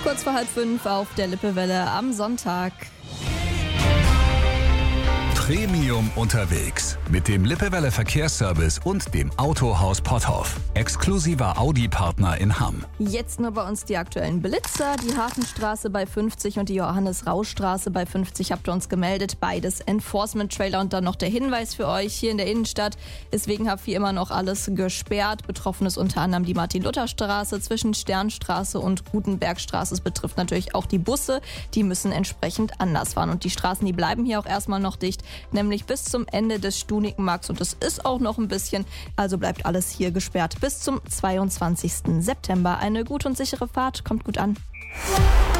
kurz vor 4:30 auf der Lippewelle am Sonntag. Premium unterwegs mit dem Lippewelle Verkehrsservice und dem Autohaus Potthoff. Exklusiver Audi-Partner in Hamm. Jetzt nur bei uns die aktuellen Blitzer. Die Hafenstraße bei 50 und die Johannes-Rausch-Straße bei 50 habt ihr uns gemeldet. Beides Enforcement-Trailer und dann noch der Hinweis für euch. Hier in der Innenstadt ist wegen H4 immer noch alles gesperrt. Betroffen ist unter anderem die Martin-Luther-Straße zwischen Sternstraße und Gutenbergstraße. Es betrifft natürlich auch die Busse. Die müssen entsprechend anders fahren. Und die Straßen, die bleiben hier auch erstmal noch dicht, nämlich bis zum Ende des Stunikenmarkts. Und es ist auch noch ein bisschen, also bleibt alles hier gesperrt bis zum 22. September. Eine gute und sichere Fahrt, kommt gut an.